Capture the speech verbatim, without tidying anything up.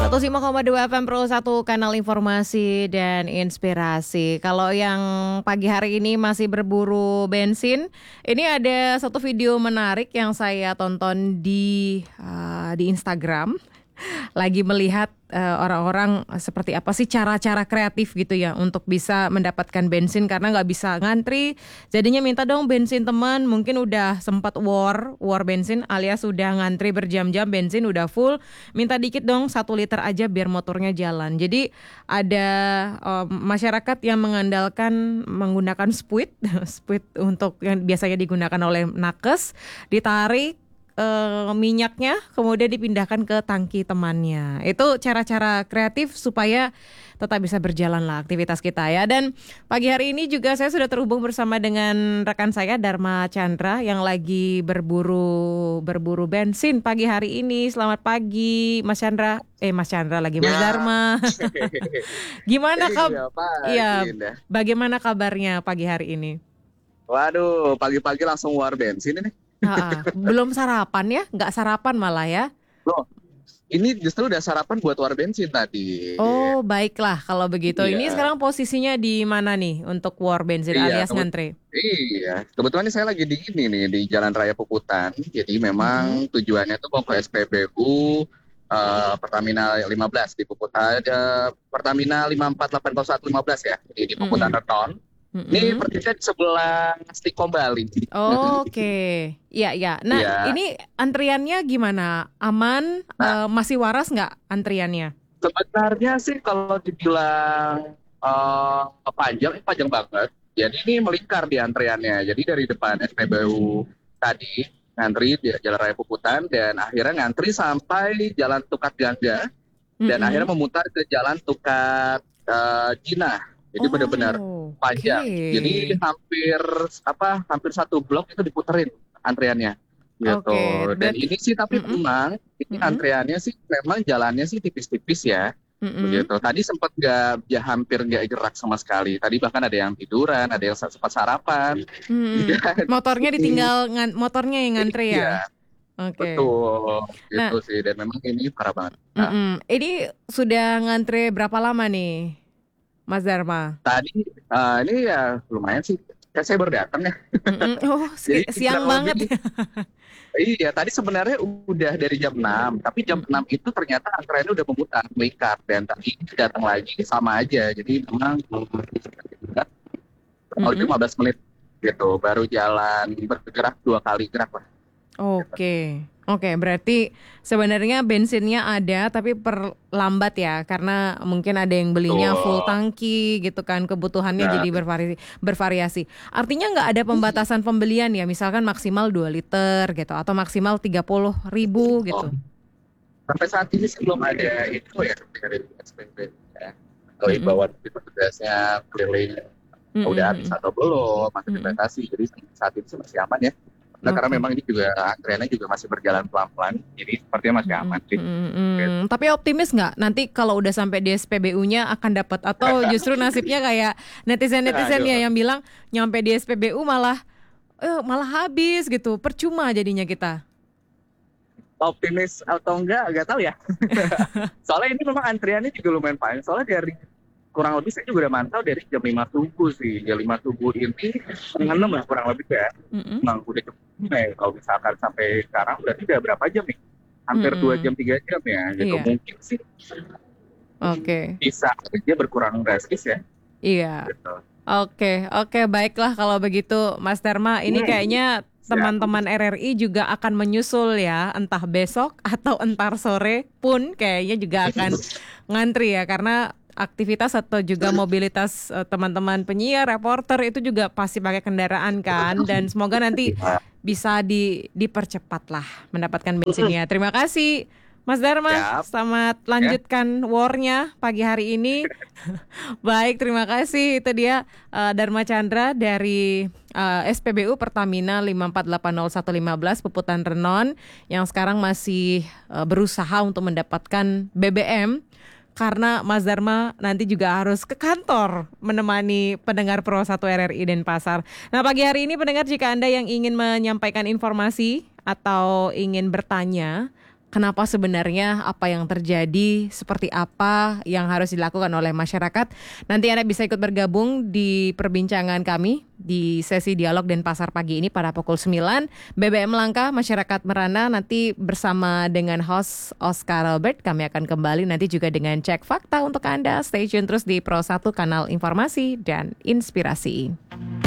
seratus lima koma dua F M Pro satu, kanal informasi dan inspirasi. Kalau yang pagi hari ini masih berburu bensin, ini ada satu video menarik yang saya tonton di uh, di Instagram. Lagi melihat uh, orang-orang seperti apa sih cara-cara kreatif gitu ya untuk bisa mendapatkan bensin karena nggak bisa ngantri. Jadinya minta dong bensin teman, mungkin udah sempat war, war bensin alias sudah ngantri berjam-jam bensin udah full. Minta dikit dong satu liter aja biar motornya jalan. Jadi ada uh, masyarakat yang mengandalkan menggunakan spuit, spuit untuk yang biasanya digunakan oleh nakes, ditarik Uh, minyaknya kemudian dipindahkan ke tangki temannya. Itu cara-cara kreatif supaya tetap bisa berjalan lah aktivitas kita ya. Dan pagi hari ini juga saya sudah terhubung bersama dengan rekan saya Dharma Chandra yang lagi berburu berburu bensin pagi hari ini. Selamat pagi Mas Chandra. Eh Mas Chandra lagi Mas ya. Dharma. Gimana kabar? Iya, bagaimana kabarnya pagi hari ini? Waduh, pagi-pagi langsung war bensin ini. Ha, belum sarapan ya? Nggak sarapan malah ya? Loh, ini justru udah sarapan buat war bensin tadi. Oh, baiklah kalau begitu. Iya. Ini sekarang posisinya di mana nih untuk war bensin iya, alias ngantre? Iya, kebetulan ini saya lagi di ini nih di Jalan Raya Puputan. Jadi memang hmm. tujuannya tuh mau ke S P B U uh, Pertamina lima belas di Puputan. Ada Pertamina lima empat delapan nol satu lima belas ya di, di Puputan hmm. Reton. Mm-hmm. Ini persisnya di sebelah Stikom Bali. Oh, oke, okay. Iya, iya. Nah, ya. Ini antriannya gimana? Aman? Nah, uh, masih waras nggak antriannya? Sebenarnya sih kalau dibilang uh, panjang, panjang banget. Jadi ini melingkar di antriannya. Jadi dari depan S P B U tadi ngantri di Jalan Raya Puputan dan akhirnya ngantri sampai Jalan Tukat Gangga dan mm-hmm. akhirnya memutar ke Jalan Tukat uh, Jinah. Jadi oh, benar-benar panjang. Okay. Jadi hampir apa? Hampir satu blok itu diputerin antriannya. Gitu. Okay, dan berarti, ini sih tapi mm-mm. memang ini mm-mm. antriannya sih memang jalannya sih tipis-tipis ya. Mm-mm. Begitu. Tadi sempat nggak ya hampir nggak gerak sama sekali. Tadi bahkan ada yang tiduran, ada yang sempat sarapan. Mm-hmm. Motornya ditinggal ngan, motornya yang ngantri ya. Oke. Okay. Betul. Gitu nah, sih dan memang ini parah banget. Nah. Ini sudah ngantri berapa lama nih? Mas Dharma. Tadi uh, ini ya lumayan sih. Kan saya baru datang ya. Oh, Jadi, siang banget. Iya, tadi sebenarnya udah dari jam enam, tapi jam enam itu ternyata antreannya udah memutar, melingkar dan tadi datang lagi sama aja. Jadi memang mm-hmm. lima belas menit gitu, baru jalan bergerak dua kali gerak lah. Oke. Okay. Oke, okay, berarti sebenarnya bensinnya ada tapi perlambat ya karena mungkin ada yang belinya full tangki gitu kan, kebutuhannya nah. jadi bervari- bervariasi. Artinya nggak ada pembatasan pembelian ya, misalkan maksimal dua liter gitu atau maksimal tiga puluh ribu gitu. Oh. Sampai saat ini sebelum ada itu ya dari S P B ya. Kalau imbauan mm-hmm. petugasnya keliling mm-hmm. udah habis atau belum, masih dibatasi. Mm-hmm. Jadi saat ini sih masih aman ya. Nah, okay. Karena memang ini juga antreannya juga masih berjalan pelan-pelan, jadi sepertinya masih aman sih. Mm-hmm. Tapi optimis nggak nanti kalau udah sampai di S P B U-nya akan dapat atau justru nasibnya kayak netizen-netizen ya yang bilang nyampe di S P B U malah eh, malah habis gitu, percuma jadinya kita. Optimis atau enggak, enggak tahu ya. Soalnya ini memang antriannya juga lumayan panjang. Soalnya dari kurang lebih saya juga udah mantau dari jam lima subuh sih. Jam lima subuh ini setengah enam lah kurang lebih ya. Mm-hmm. Memang udah cukup. Nah, kalau misalkan sampai sekarang berarti udah berapa jam nih? Hampir dua mm-hmm. jam, tiga jam ya. Gitu iya. Mungkin sih. Oke. Okay. Bisa aja berkurang drastis ya. Iya. Gitu. Oke, okay. oke okay, baiklah kalau begitu Mas Dharma. Ini hmm. kayaknya teman-teman R R I juga akan menyusul ya. Entah besok atau entar sore pun kayaknya juga akan ngantri ya. Karena aktivitas atau juga mobilitas uh, teman-teman penyiar, reporter itu juga pasti pakai kendaraan kan, dan semoga nanti bisa di, dipercepat lah mendapatkan bensinnya. Terima kasih Mas Dharma, Yap. Selamat lanjutkan ya. War-nya pagi hari ini. Baik, terima kasih. Itu dia uh, Dharma Chandra dari uh, S P B U Pertamina lima empat delapan nol satu lima belas Puputan Renon yang sekarang masih uh, berusaha untuk mendapatkan B B M. Karena Mas Dharma nanti juga harus ke kantor menemani pendengar Pro satu R R I Denpasar. Nah, pagi hari ini pendengar, jika Anda yang ingin menyampaikan informasi atau ingin bertanya kenapa sebenarnya, apa yang terjadi, seperti apa yang harus dilakukan oleh masyarakat. Nanti Anda bisa ikut bergabung di perbincangan kami di sesi dialog dan pasar pagi ini pada pukul sembilan. B B M Langka, Masyarakat Merana, nanti bersama dengan host Oscar Robert. Kami akan kembali nanti juga dengan cek fakta untuk Anda. Stay tune terus di Pro satu, kanal informasi dan inspirasi.